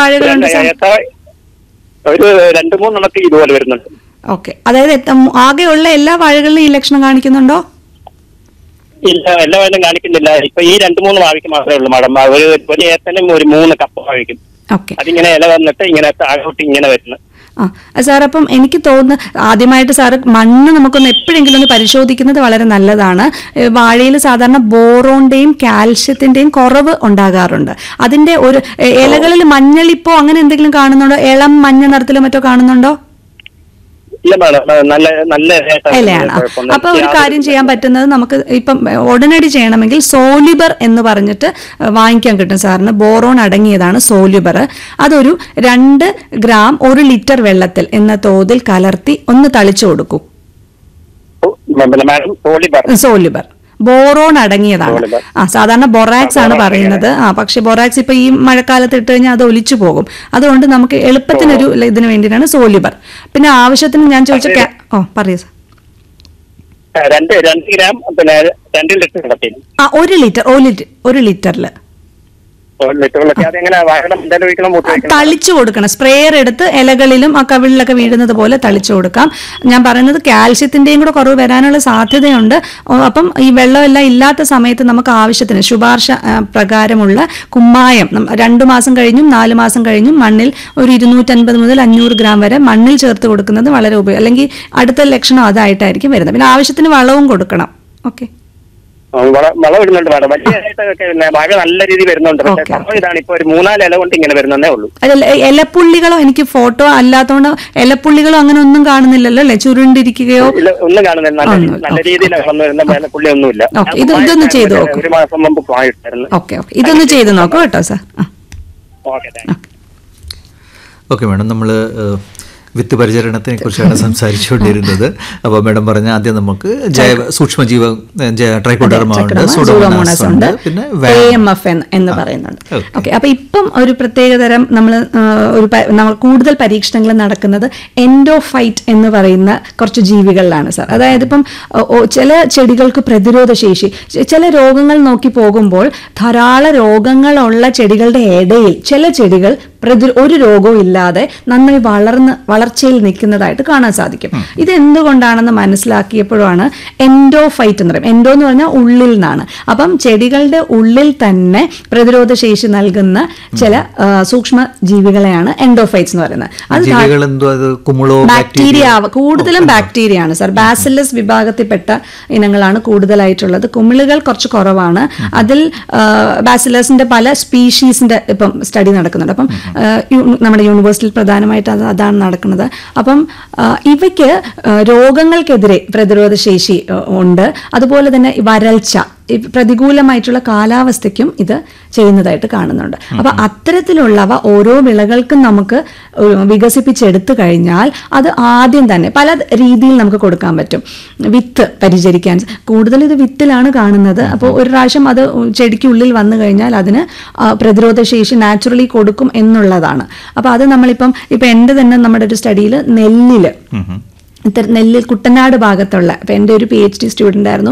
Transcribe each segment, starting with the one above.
വാഴകളുണ്ട് sir? ഒരു 2-3 ഇതുപോലെ വരുന്നുണ്ട്. ഓക്കെ, അതായത് ആകെയുള്ള എല്ലാ വാഴകളിലും ഈ ലക്ഷണം കാണിക്കുന്നുണ്ടോ? ഇല്ല, എല്ലാ വാഴയും കാണിക്കുന്നില്ല. ഇപ്പൊ ഈ 2-3 വാഴയ്ക്ക് മാത്രമേ ഉള്ളൂ മാഡം. ഒരു ഏത്തനും ഒരു 3 കപ്പ വാഴയ്ക്കും അതിങ്ങനെ ഇല വന്നിട്ട് ഇങ്ങനെ താഴോട്ട് ഇങ്ങനെ വരുന്നു. സാർ, അപ്പം എനിക്ക് തോന്നുന്നു ആദ്യമായിട്ട് സാറ് മണ്ണ് നമുക്കൊന്ന് എപ്പോഴെങ്കിലും ഒന്ന് പരിശോധിക്കുന്നത് വളരെ നല്ലതാണ്. വാഴയിൽ സാധാരണ ബോറോണിന്റെയും കാൽഷ്യത്തിന്റെയും കുറവ് ഉണ്ടാകാറുണ്ട്. അതിന്റെ ഒരു ഇലകളിൽ മഞ്ഞളിപ്പോ അങ്ങനെ എന്തെങ്കിലും കാണുന്നുണ്ടോ? ഇളം മഞ്ഞ നിറത്തിലോ മറ്റോ കാണുന്നുണ്ടോ? ഇലയാണ്. അപ്പൊ ഒരു കാര്യം ചെയ്യാൻ പറ്റുന്നത്, നമുക്ക് ഇപ്പം ഉടനടി ചെയ്യണമെങ്കിൽ സോലിബർ എന്ന് പറഞ്ഞിട്ട് വാങ്ങിക്കാൻ കിട്ടും സാറിന്. ബോറോൺ അടങ്ങിയതാണ് സോലിബർ. അതൊരു 2 ഗ്രാം 1 ലിറ്റർ വെള്ളത്തിൽ എന്ന തോതിൽ കലർത്തി ഒന്ന് തളിച്ചു കൊടുക്കൂ. സോലിബർ ബോറോൺ അടങ്ങിയതാണ്. സാധാരണ ബൊറാക്സ് ആണ് പറയുന്നത്. പക്ഷെ ബൊറാക്സ് ഇപ്പൊ ഈ മഴക്കാലത്ത് ഇട്ട് കഴിഞ്ഞാൽ അത് ഒലിച്ചു പോകും. അതുകൊണ്ട് നമുക്ക് എളുപ്പത്തിനൊരു ഇതിന് വേണ്ടിയിട്ടാണ് സോലിബർ. പിന്നെ ആവശ്യത്തിന് ഞാൻ ചോദിച്ച പറയൂ സാർ. 2 ഗ്രാം 2 ലിറ്റർ 1 ലിറ്ററില് തളിച്ചു കൊടുക്കണം. സ്പ്രേയർ എടുത്ത് ഇലകളിലും ആ കവിളിലൊക്കെ വീഴുന്നത് പോലെ തളിച്ചു കൊടുക്കാം. ഞാൻ പറയുന്നത് കാൽഷ്യത്തിന്റെയും കൂടെ കുറവ് വരാനുള്ള സാധ്യതയുണ്ട്. അപ്പം ഈ വെള്ളമെല്ലാം ഇല്ലാത്ത സമയത്ത് നമുക്ക് ആവശ്യത്തിന് ശുപാർശ പ്രകാരമുള്ള കുമ്മായം 2 മാസം കഴിഞ്ഞും 4 മാസം കഴിഞ്ഞും മണ്ണിൽ ഒരു 250 മുതൽ 500 ഗ്രാം വരെ മണ്ണിൽ ചേർത്ത് കൊടുക്കുന്നത് വളരെ ഉപയോഗം. അല്ലെങ്കിൽ അടുത്ത ലക്ഷണം അതായിട്ടായിരിക്കും വരുന്നത്. പിന്നെ ആവശ്യത്തിന് വളവും കൊടുക്കണം. ഓക്കെ, വളം ഇടുന്നുണ്ട് മാഡം. വലിയതായിട്ടൊക്കെ മഴ നല്ല രീതിയിൽ വരുന്നുണ്ട്. ഇതാണ് ഇപ്പൊ ഒരു 4 ഇല കൊണ്ട് ഇങ്ങനെ വരുന്നേ ഉള്ളൂ. ഇലപ്പുള്ളികളോ? എനിക്ക് ഫോട്ടോ അല്ലാത്തോണ്ട് ഇലപ്പുള്ളികളോ അങ്ങനെ ഒന്നും കാണുന്നില്ലല്ലോ അല്ലെ? ചുരുണ്ടിരിക്കുകയോ ഒന്നും കാണുന്നില്ല. നല്ല രീതിയിൽ വരുന്ന പുള്ളി ഒന്നുമില്ല. ഇതൊന്ന് ചെയ്ത് നോക്കും. 1 മാസം മുമ്പ് പോയിട്ടായിരുന്നു. ഓക്കെ, ഇതൊന്ന് ചെയ്ത് നോക്കൂ കേട്ടോ സാർ. ഓക്കെ മാഡം, നമ്മള് വിത്ത് പരിചരണത്തിനെ കുറിച്ചാണ് സംസാരിച്ചുകൊണ്ടിരുന്നത്. അപ്പോൾ മാഡം പറഞ്ഞ ആദ്യം നമുക്ക് സൂക്ഷ്മജീവ ട്രൈക്കോഡെർമ ഉണ്ട്, സൂഡോമോണാസ് ഉണ്ട്, പിന്നെ AMF എന്ന് പറയുന്നുണ്ട്. ഓക്കെ, അപ്പൊ ഇപ്പം ഒരു പ്രത്യേകതരം നമ്മൾ കൂടുതൽ പരീക്ഷണങ്ങൾ നടക്കുന്നത് എൻഡോഫൈറ്റ് എന്ന് പറയുന്ന കുറച്ച് ജീവികളിലാണ് സാർ. അതായത് ഇപ്പം ചില ചെടികൾക്ക് പ്രതിരോധ ശേഷി, ചില രോഗങ്ങൾ നോക്കി പോകുമ്പോൾ ധാരാളം രോഗങ്ങളുള്ള ചെടികളുടെ ഇടയിൽ ചില ചെടികൾ ഒരു രോഗവും ഇല്ലാതെ നന്നായി വളർച്ചയിൽ നിൽക്കുന്നതായിട്ട് കാണാൻ സാധിക്കും. ഇത് എന്തുകൊണ്ടാണെന്ന് മനസ്സിലാക്കിയപ്പോഴാണ് എൻഡോഫൈറ്റ് എന്ന് പറയും. എൻഡോ എന്ന് പറഞ്ഞാൽ ഉള്ളിൽ നിന്നാണ്. അപ്പം ചെടികളുടെ ഉള്ളിൽ തന്നെ പ്രതിരോധ ശേഷി നൽകുന്ന ചില സൂക്ഷ്മ ജീവികളെയാണ് എൻഡോഫൈറ്റ്സ് എന്ന് പറയുന്നത്. ബാക്ടീരിയ, കൂടുതലും ബാക്ടീരിയ ആണ് സാർ. ബാസിലസ് വിഭാഗത്തിൽപ്പെട്ട ഇനങ്ങളാണ് കൂടുതലായിട്ടുള്ളത്. കുമിളുകൾ കുറച്ച് കുറവാണ്. അതിൽ ബാസിലസിന്റെ പല സ്പീഷീസിന്റെ ഇപ്പം സ്റ്റഡി നടക്കുന്നുണ്ട്. അപ്പം നമ്മുടെ യൂണിവേഴ്സിറ്റിയിൽ പ്രധാനമായിട്ട് അതാണ് നടക്കുന്നത്. അപ്പം ഇവയ്ക്ക് രോഗങ്ങൾക്കെതിരെ പ്രതിരോധ ശേഷി ഉണ്ട്. അതുപോലെ തന്നെ വരൾച്ച, പ്രതികൂലമായിട്ടുള്ള കാലാവസ്ഥയ്ക്കും ഇത് ചെയ്യുന്നതായിട്ട് കാണുന്നുണ്ട്. അപ്പൊ അത്തരത്തിലുള്ളവ ഓരോ വിളകൾക്കും നമുക്ക് വികസിപ്പിച്ചെടുത്തു കഴിഞ്ഞാൽ അത് ആദ്യം തന്നെ പല രീതിയിൽ നമുക്ക് കൊടുക്കാൻ പറ്റും. വിത്ത് പരിചരിക്കാൻ കൂടുതൽ ഇത് വിത്തിലാണ് കാണുന്നത്. അപ്പോൾ ഒരു പ്രാവശ്യം അത് ചെടിക്കുള്ളിൽ വന്നു കഴിഞ്ഞാൽ അതിന് പ്രതിരോധ ശേഷി നാച്ചുറലി കൊടുക്കും എന്നുള്ളതാണ്. അപ്പൊ അത് നമ്മളിപ്പം എൻ്റെ തന്നെ നമ്മുടെ ഒരു സ്റ്റഡിയിൽ നെല്ലിൽ കുട്ടനാട് ഭാഗത്തുള്ള, ഇപ്പം എൻ്റെ ഒരു PhD സ്റ്റുഡൻ്റ് ആയിരുന്നു,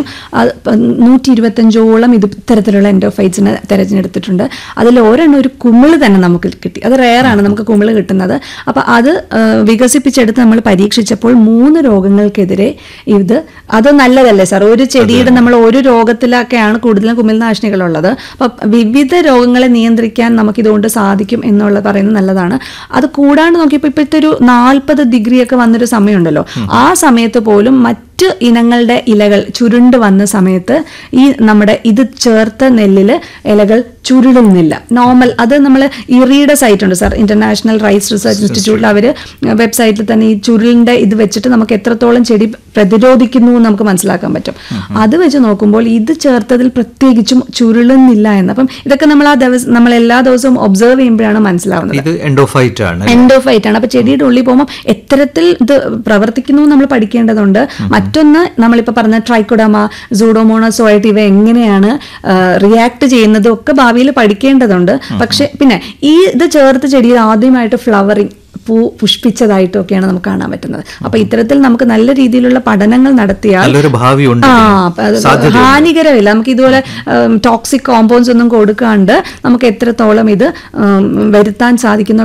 125ഓളം ഇത്തരത്തിലുള്ള എൻഡോഫൈറ്റ്സിനെ തിരഞ്ഞെടുത്തിട്ടുണ്ട്. അതിൽ ഒരെണ്ണം ഒരു കുമിള് തന്നെ നമുക്ക് കിട്ടി. അത് റെയറാണ് നമുക്ക് കുമിള് കിട്ടുന്നത്. അപ്പം അത് വികസിപ്പിച്ചെടുത്ത് നമ്മൾ പരീക്ഷിച്ചപ്പോൾ 3 രോഗങ്ങൾക്കെതിരെ അത് നല്ലതല്ലേ സാർ? ഒരു ചെടിയുടെ നമ്മൾ ഒരു രോഗത്തിലൊക്കെയാണ് കൂടുതലും കുമിൾനാശിനികളുള്ളത്. അപ്പം വിവിധ രോഗങ്ങളെ നിയന്ത്രിക്കാൻ നമുക്കിതുകൊണ്ട് സാധിക്കും എന്നുള്ളത് പറയുന്നത് നല്ലതാണ്. അത് കൂടാണ്ട് നോക്കിയപ്പോൾ ഇപ്പോഴത്തെ ഒരു 40 ഡിഗ്രിയൊക്കെ വന്നൊരു സമയമുണ്ടല്ലോ, ആ സമയത്ത് പോലും മറ്റ് ഇനങ്ങളുടെ ഇലകൾ ചുരുണ്ട് വന്ന സമയത്ത് ഈ നമ്മുടെ ഇത് ചേർത്ത നെല്ലില് ഇലകൾ ചുരുളുന്നില്ല. നോർമൽ അത് നമ്മൾ ഇറിയുടെ സൈറ്റ് ഉണ്ട് സാർ, ഇന്റർനാഷണൽ റൈസ് റിസർച്ച് ഇൻസ്റ്റിറ്റ്യൂട്ടിൽ അവർ വെബ്സൈറ്റിൽ തന്നെ ഈ ചുരുളിന്റെ ഇത് വെച്ചിട്ട് നമുക്ക് എത്രത്തോളം ചെടി പ്രതിരോധിക്കുന്നു എന്ന് നമുക്ക് മനസ്സിലാക്കാൻ പറ്റും. അത് വെച്ച് നോക്കുമ്പോൾ ഇത് ചേർത്തതിൽ പ്രത്യേകിച്ചും ചുരുളുന്നില്ല എന്ന്. അപ്പം ഇതൊക്കെ നമ്മൾ എല്ലാ ദിവസവും ഒബ്സർവ് ചെയ്യുമ്പോഴാണ് മനസ്സിലാവുന്നത്. എൻഡോഫൈറ്റ് ആണ്. അപ്പൊ ചെടിയുടെ ഉള്ളിൽ പോകുമ്പോൾ എത്തരത്തിൽ ഇത് പ്രവർത്തിക്കുന്നു നമ്മൾ പഠിക്കേണ്ടതുണ്ട്. മറ്റൊന്ന് നമ്മളിപ്പോൾ പറഞ്ഞ ട്രൈക്കോഡെർമ, സൂഡോമോണാസ് ആയിട്ട് ഇവ എങ്ങനെയാണ് റിയാക്ട് ചെയ്യുന്നതും ഒക്കെ ഭാവിയിൽ പഠിക്കേണ്ടതുണ്ട്. പക്ഷെ പിന്നെ ഇത് ചേർത്ത് ചെടിയിൽ ആദ്യമായിട്ട് ഫ്ലവറിങ്, പൂ പുഷ്പിച്ചതായിട്ടും ഒക്കെയാണ് നമുക്ക് കാണാൻ പറ്റുന്നത്. അപ്പൊ ഇത്തരത്തിൽ നമുക്ക് നല്ല രീതിയിലുള്ള പഠനങ്ങൾ നടത്തിയാൽ ഹാനികരമില്ല. നമുക്ക് ഇതുപോലെ ടോക്സിക് കോമ്പൗണ്ട്സ് ഒന്നും കൊടുക്കാണ്ട് നമുക്ക് എത്രത്തോളം ഇത് വരുത്താൻ സാധിക്കുന്ന